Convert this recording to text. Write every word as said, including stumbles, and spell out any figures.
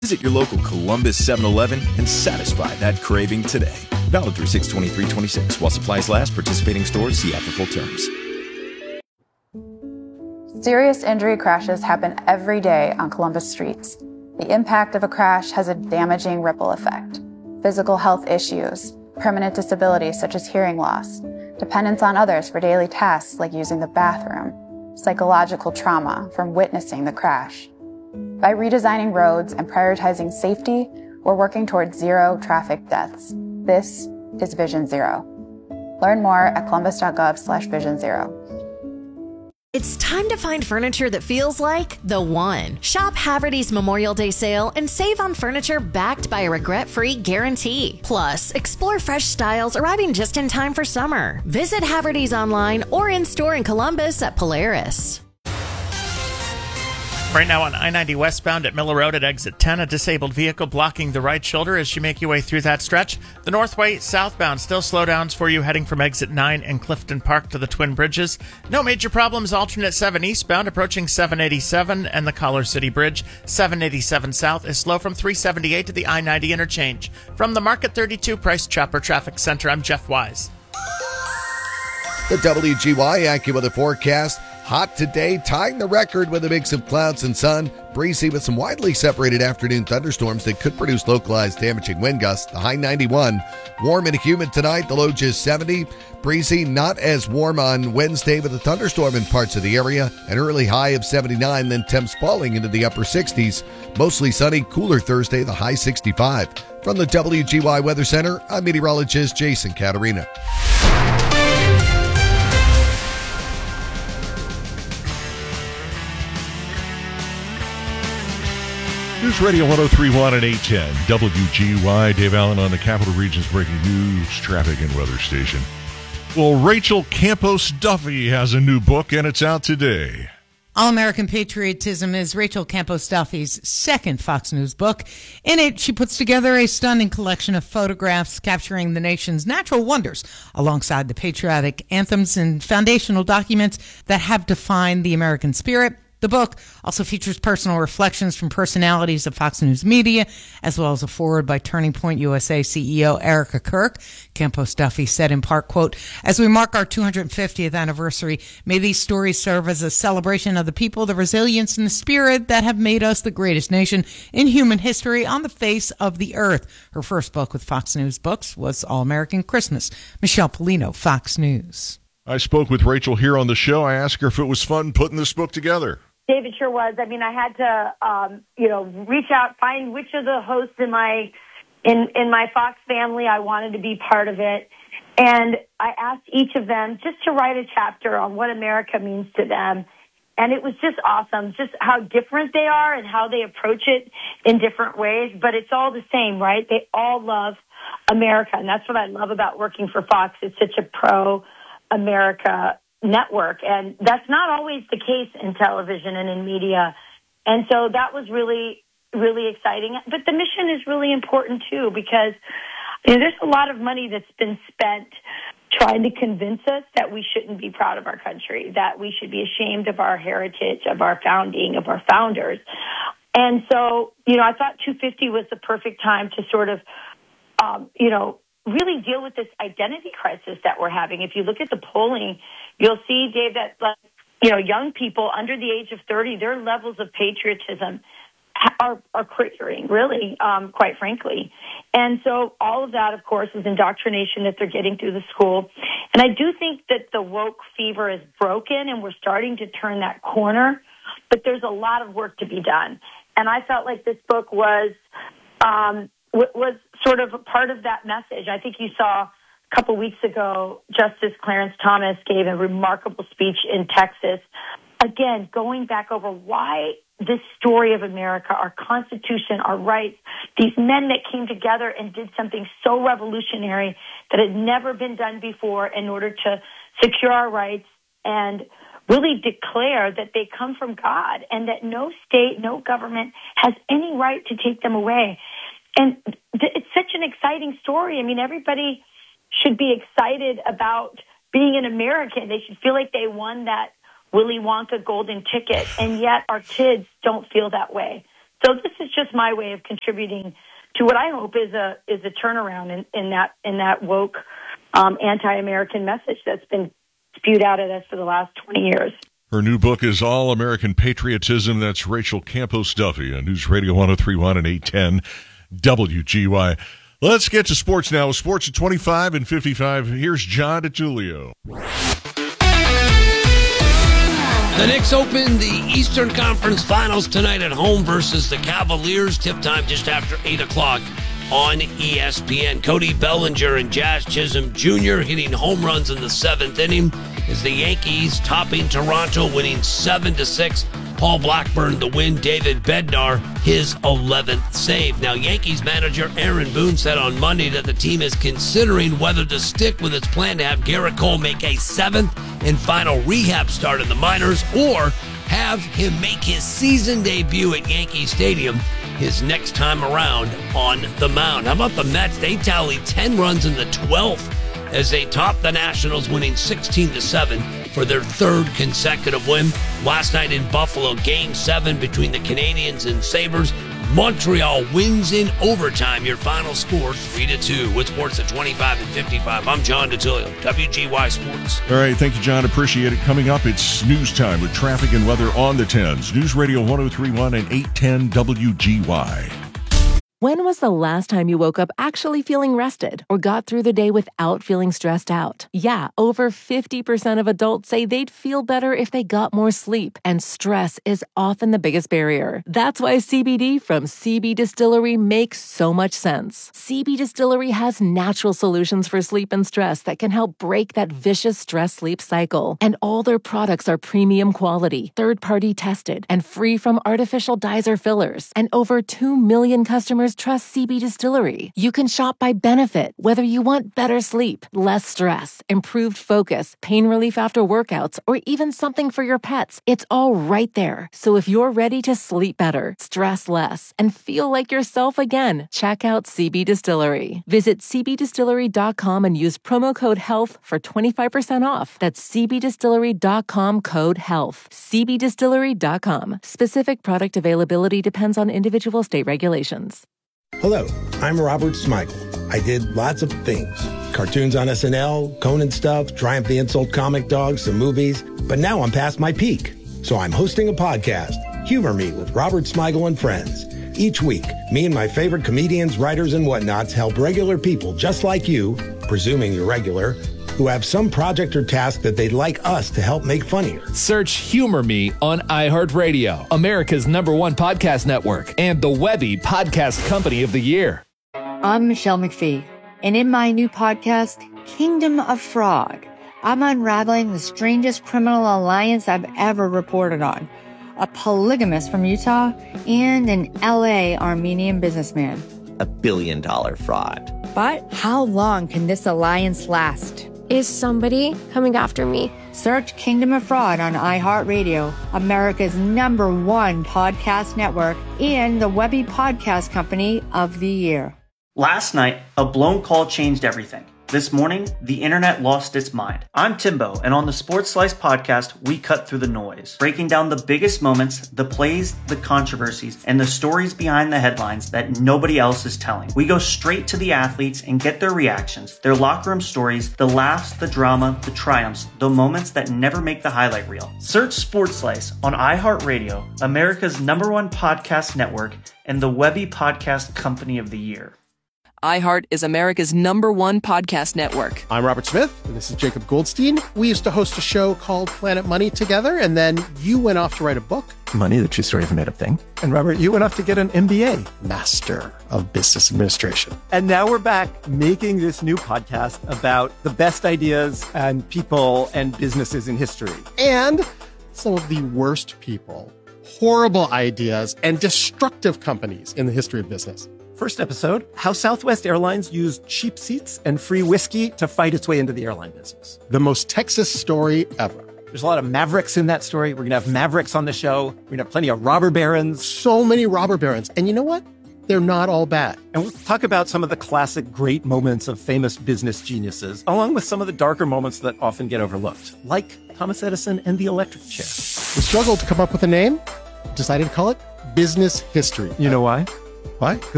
Visit your local Columbus seven eleven and satisfy that craving today. Valid through six twenty-three twenty-six. While supplies last, participating stores see app for full terms. Serious injury crashes happen every day on Columbus streets. The impact of a crash has a damaging ripple effect. Physical health issues, permanent disabilities such as hearing loss, dependence on others for daily tasks like using the bathroom, psychological trauma from witnessing the crash. By redesigning roads and prioritizing safety, we're working towards zero traffic deaths. This is Vision Zero. Learn more at columbus.gov slash vision zero. It's time to find furniture that feels like the one. Shop Haverty's Memorial Day sale and save on furniture backed by a regret-free guarantee. Plus, explore fresh styles arriving just in time for summer. Visit Haverty's online or in-store in Columbus at Polaris. Right now on I ninety westbound at Miller Road at exit ten, a disabled vehicle blocking the right shoulder as you make your way through that stretch. The Northway southbound, still slowdowns for you heading from exit nine and Clifton Park to the Twin Bridges. No major problems alternate seven eastbound approaching seven eighty-seven and the Collar City Bridge. seven eighty-seven south is slow from three seventy-eight to the I ninety interchange. From the Market thirty-two Price Chopper Traffic Center, I'm Jeff Wise. The W G Y AccuWeather forecast. Hot today, tying the record with a mix of clouds and sun. Breezy with some widely separated afternoon thunderstorms that could produce localized damaging wind gusts. The high ninety-one. Warm and humid tonight, the low just seventy. Breezy, not as warm on Wednesday with a thunderstorm in parts of the area. An early high of seventy-nine, then temps falling into the upper sixties. Mostly sunny, cooler Thursday, the high sixty-five. From the W G Y Weather Center, I'm meteorologist Jason Caterina. News Radio one oh three point one and eight ten, W G Y. Dave Allen on the Capital Region's breaking news, traffic, and weather station. Well, Rachel Campos Duffy has a new book, and it's out today. All-American Patriotism is Rachel Campos Duffy's second Fox News book. In it, she puts together a stunning collection of photographs capturing the nation's natural wonders alongside the patriotic anthems and foundational documents that have defined the American spirit. The book also features personal reflections from personalities of Fox News Media, as well as a foreword by Turning Point U S A C E O Erica Kirk. Campos Duffy said in part, quote, "As we mark our two hundred fiftieth anniversary, may these stories serve as a celebration of the people, the resilience, and the spirit that have made us the greatest nation in human history on the face of the earth." Her first book with Fox News Books was All-American Christmas. Michelle Polino, Fox News. I spoke with Rachel here on the show. I asked her if it was fun putting this book together. David sure was. I mean, I had to, um, you know, reach out, find which of the hosts in my in in my Fox family I wanted to be part of it, and I asked each of them just to write a chapter on what America means to them, and it was just awesome, just how different they are and how they approach it in different ways. But it's all the same, right? They all love America, and that's what I love about working for Fox. It's such a pro-America network, and that's not always the case in television and in media. And so that was really, really exciting. But the mission is really important too, because you know, there's a lot of money that's been spent trying to convince us that we shouldn't be proud of our country, that we should be ashamed of our heritage, of our founding, of our founders. And so, you know, I thought two fifty was the perfect time to sort of, um, you know, really deal with this identity crisis that we're having. If you look at the polling, you'll see, Dave, that, like, you know, young people under the age of thirty, their levels of patriotism are, are cratering, really, um, quite frankly. And so all of that, of course, is indoctrination that they're getting through the school. And I do think that the woke fever is broken, and we're starting to turn that corner, but there's a lot of work to be done. And I felt like this book was um, was sort of a part of that message. I think you saw a couple weeks ago, Justice Clarence Thomas gave a remarkable speech in Texas, again, going back over why this story of America, our Constitution, our rights, these men that came together and did something so revolutionary that had never been done before in order to secure our rights and really declare that they come from God and that no state, no government has any right to take them away. And th- it's such an exciting story. I mean, everybody should be excited about being an American. They should feel like they won that Willy Wonka golden ticket, and yet our kids don't feel that way. So this is just my way of contributing to what I hope is a is a turnaround in, in that in that woke um, anti-American message that's been spewed out at us for the last twenty years. Her new book is All American Patriotism. That's Rachel Campos Duffy on News Radio one oh three point one and eight ten W G Y. Let's get to sports now. Sports at twenty-five and fifty-five. Here's John DeTulio. The Knicks open the Eastern Conference Finals tonight at home versus the Cavaliers. Tip time just after eight o'clock on E S P N. Cody Bellinger and Jazz Chisholm Junior hitting home runs in the seventh inning as the Yankees topping Toronto, winning seven to six. Paul Blackburn the win. David Bednar his eleventh save. Now, Yankees manager Aaron Boone said on Monday that the team is considering whether to stick with its plan to have Garrett Cole make a seventh and final rehab start in the minors, or have him make his season debut at Yankee Stadium his next time around on the mound. How about the Mets? They tallied ten runs in the twelfth as they top the Nationals, winning sixteen to seven for their third consecutive win. Last night in Buffalo, Game seven between the Canadians and Sabres. Montreal wins in overtime. Your final score, three to two. With sports at twenty-five and fifty-five, I'm John DeTulio, W G Y Sports. All right, thank you, John. Appreciate it. Coming up, it's news time with traffic and weather on the tens. News Radio one oh three point one and eight ten W G Y. When was the last time you woke up actually feeling rested or got through the day without feeling stressed out? Yeah, over fifty percent of adults say they'd feel better if they got more sleep, and stress is often the biggest barrier. That's why C B D from C B Distillery makes so much sense. C B Distillery has natural solutions for sleep and stress that can help break that vicious stress-sleep cycle. And all their products are premium quality, third-party tested, and free from artificial dyes or fillers. And over two million customers trust C B Distillery. You can shop by benefit, whether you want better sleep, less stress, improved focus, pain relief after workouts, or even something for your pets. It's all right there. So if you're ready to sleep better, stress less, and feel like yourself again, check out C B Distillery. Visit c b distillery dot com and use promo code HEALTH for twenty-five percent off. That's c b distillery dot com code HEALTH. c b distillery dot com. Specific product availability depends on individual state regulations. Hello, I'm Robert Smigel. I did lots of things. Cartoons on S N L, Conan stuff, Triumph the Insult comic dogs, some movies. But now I'm past my peak. So I'm hosting a podcast, Humor Me with Robert Smigel and Friends. Each week, me and my favorite comedians, writers, and whatnots help regular people just like you, presuming you're regular, who have some project or task that they'd like us to help make funnier. Search Humor Me on iHeartRadio, America's number one podcast network, and the Webby Podcast Company of the Year. I'm Michelle McPhee, and in my new podcast, Kingdom of Frog, I'm unraveling the strangest criminal alliance I've ever reported on. A polygamist from Utah and an L A Armenian businessman. A billion dollar fraud. But how long can this alliance last? Is somebody coming after me? Search Kingdom of Fraud on iHeartRadio, America's number one podcast network, and the Webby Podcast Company of the Year. Last night, a blown call changed everything. This morning, the internet lost its mind. I'm Timbo, and on the Sports Slice podcast, we cut through the noise, breaking down the biggest moments, the plays, the controversies, and the stories behind the headlines that nobody else is telling. We go straight to the athletes and get their reactions, their locker room stories, the laughs, the drama, the triumphs, the moments that never make the highlight reel. Search Sports Slice on iHeartRadio, America's number one podcast network, and the Webby Podcast Company of the Year. iHeart is America's number one podcast network. I'm Robert Smith, and this is Jacob Goldstein. We used to host a show called Planet Money together, and then you went off to write a book. Money, the true story of a made-up thing. And Robert, you went off to get an M B A. Master of Business Administration. And now we're back making this new podcast about the best ideas and people and businesses in history. And some of the worst people, horrible ideas, and destructive companies in the history of business. First episode, how Southwest Airlines used cheap seats and free whiskey to fight its way into the airline business. The most Texas story ever. There's a lot of Mavericks in that story. We're going to have Mavericks on the show. We're going to have plenty of robber barons. So many robber barons. And you know what? They're not all bad. And we'll talk about some of the classic great moments of famous business geniuses, along with some of the darker moments that often get overlooked, like Thomas Edison and the electric chair. We struggled to come up with a name. Decided to call it business history. You know why? Why?